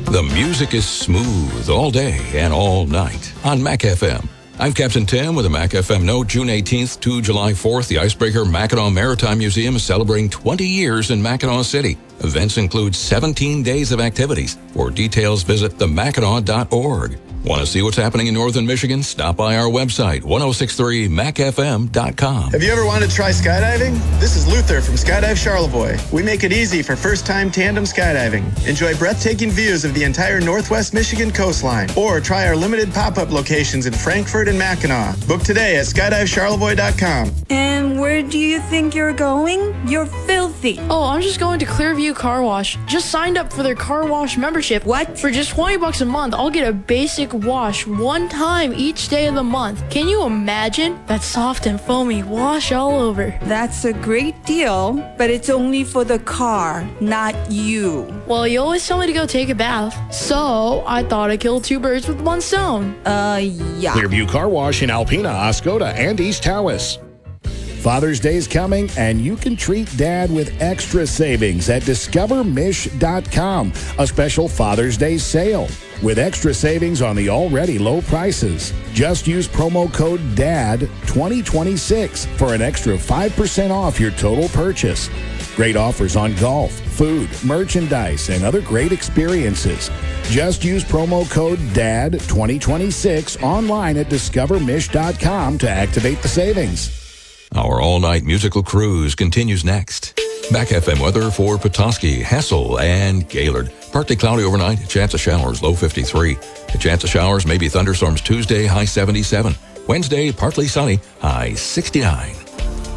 The music is smooth all day and all night on Mac FM. I'm Captain Tim with a Mac FM note. June 18th to July 4th, the Icebreaker Mackinac Maritime Museum is celebrating 20 years in Mackinac City. Events include 17 days of activities. For details, visit themackinac.org. Want to see what's happening in Northern Michigan? Stop by our website, 1063macfm.com. Have you ever wanted to try skydiving? This is Luther from Skydive Charlevoix. We make it easy for first-time tandem skydiving. Enjoy breathtaking views of the entire Northwest Michigan coastline. Or try our limited pop-up locations in Frankfort and Mackinac. Book today at skydivecharlevoix.com. And where do you think you're going? You're filthy. Oh, I'm just going to Clearview Car Wash. Just signed up for their car wash membership. What? For just $20 a month, I'll get a basic wash one time each day of the month. Can you imagine? That soft and foamy wash all over. That's a great deal, but it's only for the car, not you. Well, you always tell me to go take a bath, so I thought I'd kill two birds with one stone. Yeah. Clearview Car Wash in Alpena, Oscoda, and East Tawas. Father's Day is coming, and you can treat Dad with extra savings at discovermish.com. A special Father's Day sale with extra savings on the already low prices. Just use promo code DAD2026 for an extra 5% off your total purchase. Great offers on golf, food, merchandise, and other great experiences. Just use promo code DAD2026 online at discovermish.com to activate the savings. Our all-night musical cruise continues next. Mac FM weather for Petoskey, Hessel, and Gaylord. Partly cloudy overnight, chance of showers, low 53. The chance of showers, maybe thunderstorms Tuesday, high 77. Wednesday, partly sunny, high 69.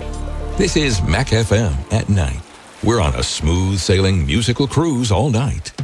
This is Mac FM at night. We're on a smooth sailing musical cruise all night.